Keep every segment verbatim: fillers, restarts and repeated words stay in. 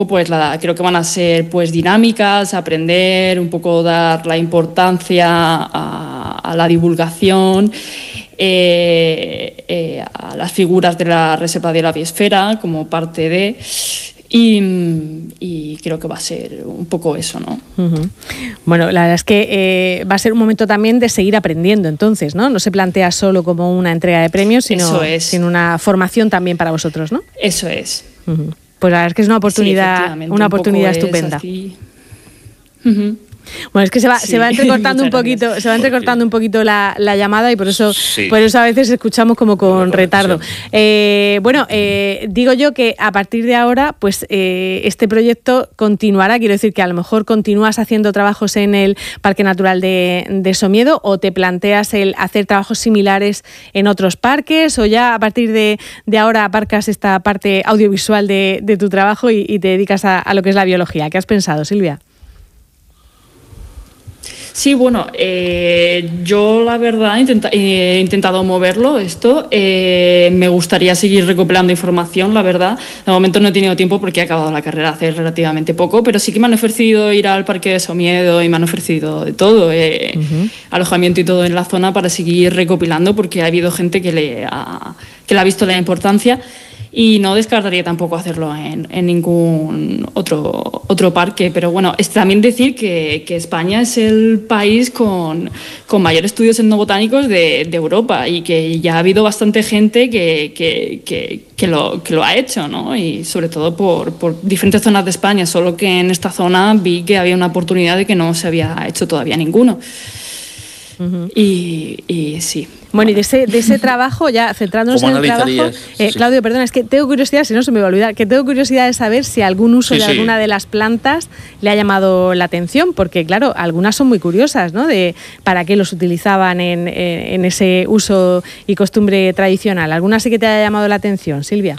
pues la, creo que van a ser pues dinámicas, aprender, un poco dar la importancia a, a la divulgación, eh, eh, a las figuras de la Reserva de la Biosfera como parte de... Y, y creo que va a ser un poco eso, ¿no? Uh-huh. Bueno, la verdad es que eh, va a ser un momento también de seguir aprendiendo, entonces, ¿no? No se plantea solo como una entrega de premios, sino, sino una formación también para vosotros, ¿no? Eso es. Uh-huh. Pues la verdad es que es una oportunidad, sí, una oportunidad estupenda. Uh-huh. Bueno, es que se va, sí, se va entrecortando un poquito, gracias. se va entrecortando un poquito la, la llamada y por eso, sí. por eso a veces escuchamos como con retardo. Eh, bueno, eh, digo yo que a partir de ahora, pues eh, este proyecto continuará. Quiero decir que a lo mejor continúas haciendo trabajos en el Parque Natural de, de Somiedo, o te planteas el hacer trabajos similares en otros parques, o ya a partir de, de ahora aparcas esta parte audiovisual de, de tu trabajo y, y te dedicas a, a lo que es la biología. ¿Qué has pensado, Silvia? Sí, bueno, eh, yo la verdad intenta, eh, he intentado moverlo esto. Eh, me gustaría seguir recopilando información, la verdad. De momento no he tenido tiempo porque he acabado la carrera hace relativamente poco, pero sí que me han ofrecido ir al Parque de Somiedo y me han ofrecido de todo, eh, uh-huh. alojamiento y todo en la zona para seguir recopilando, porque ha habido gente que le ha, que le ha visto la importancia. Y no descartaría tampoco hacerlo en, en ningún otro, otro parque. Pero bueno, es también decir que, que España es el país con, con mayor estudios etnobotánicos de, de Europa, y que ya ha habido bastante gente que, que, que, que, lo, que lo ha hecho, ¿no? Y sobre todo por, por diferentes zonas de España, solo que en esta zona vi que había una oportunidad de que no se había hecho todavía ninguno. Uh-huh. Y, y sí. Bueno, y de ese, de ese trabajo, ya centrándonos en el trabajo, eh, sí. Claudio, perdona, es que tengo curiosidad, si no se me va a olvidar, que tengo curiosidad de saber si algún uso sí, de sí. alguna de las plantas le ha llamado la atención, porque claro, algunas son muy curiosas, ¿no? De para qué los utilizaban en, en ese uso y costumbre tradicional. ¿Alguna sí que te haya llamado la atención, Silvia?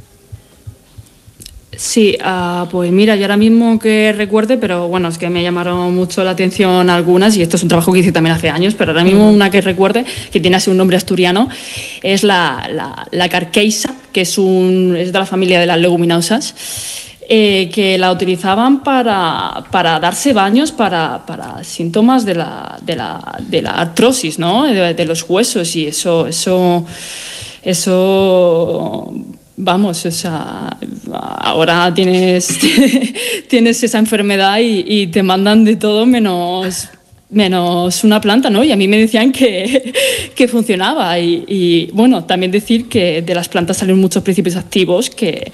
Sí, uh, pues mira, yo ahora mismo que recuerde, pero bueno, es que me llamaron mucho la atención algunas, y esto es un trabajo que hice también hace años, pero ahora mismo una que recuerde, que tiene así un nombre asturiano, es la, la, la carqueisa, que es, un, es de la familia de las leguminosas, eh, que la utilizaban para, para darse baños para, para síntomas de la, de la, de la artrosis, ¿no? De, de los huesos, y eso, eso, eso... Vamos, o sea, ahora tienes, tienes esa enfermedad y, y te mandan de todo menos, menos una planta, ¿no? Y a mí me decían que, que funcionaba. Y, y bueno, también decir que de las plantas salen muchos principios activos que,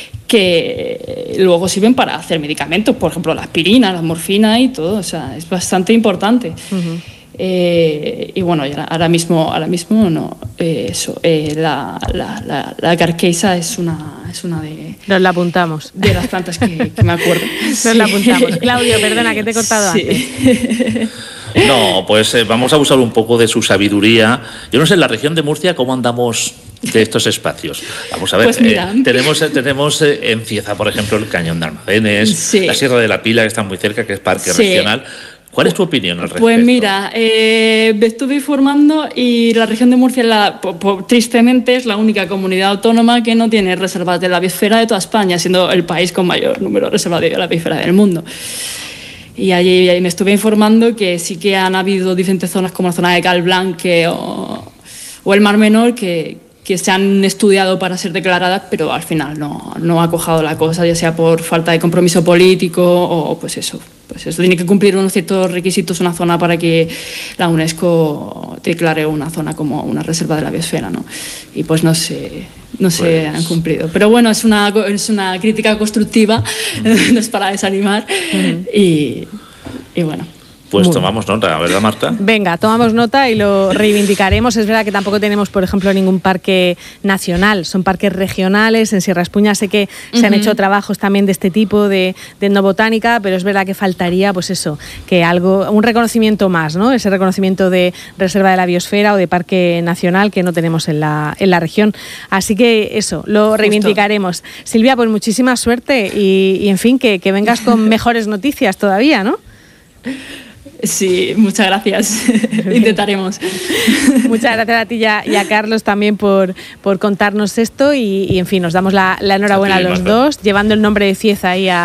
que luego sirven para hacer medicamentos, por ejemplo, la aspirina, la morfina y todo. O sea, es bastante importante. Uh-huh. Eh, y bueno, ahora mismo, ahora mismo no, eh, eso, eh, la, la, la, la carqueisa es una, es una de... Nos la apuntamos. De las plantas que, que me acuerdo. Nos sí. la apuntamos. Claudio, perdona que te he cortado sí. antes. No, pues eh, vamos a usar un poco de su sabiduría. Yo no sé, en la región de Murcia, ¿cómo andamos de estos espacios? Vamos a ver, pues mira. eh, tenemos, tenemos eh, en Cieza, por ejemplo, el Cañón de Almacenes, sí. la Sierra de la Pila, que está muy cerca, que es parque sí. regional. ¿Cuál es tu opinión al respecto? Pues mira, eh, me estuve informando y la región de Murcia, la, por, por, tristemente, es la única comunidad autónoma que no tiene reservas de la biosfera de toda España, siendo el país con mayor número de reservas de la biosfera del mundo. Y allí, allí me estuve informando que sí que han habido diferentes zonas, como la zona de Cal Blanque o, o el Mar Menor, que, que se han estudiado para ser declaradas, pero al final no, no ha cojado la cosa, ya sea por falta de compromiso político o pues eso. Pues eso, tiene que cumplir unos ciertos requisitos una zona para que la UNESCO declare una zona como una reserva de la biosfera, ¿no? Y pues no se, no se pues... han cumplido. Pero bueno, es una, es una crítica constructiva, uh-huh. no es para desanimar, uh-huh. y, y bueno. Pues tomamos nota, ¿verdad, Marta? Venga, tomamos nota y lo reivindicaremos. Es verdad que tampoco tenemos, por ejemplo, ningún parque nacional, son parques regionales. En Sierra Espuña sé que uh-huh. se han hecho trabajos también de este tipo, de, de etnobotánica, pero es verdad que faltaría, pues eso, que algo, un reconocimiento más, ¿no? Ese reconocimiento de reserva de la biosfera o de parque nacional que no tenemos en la, en la región. Así que eso, lo Justo. reivindicaremos. Silvia, pues muchísima suerte y, y en fin, que, que vengas con mejores noticias todavía, ¿no? Sí, muchas gracias. Intentaremos. Muchas gracias a ti y a, y a Carlos también por, por contarnos esto y, y, en fin, nos damos la, la enhorabuena a, ti, a los Marta. dos, llevando el nombre de Cieza ahí a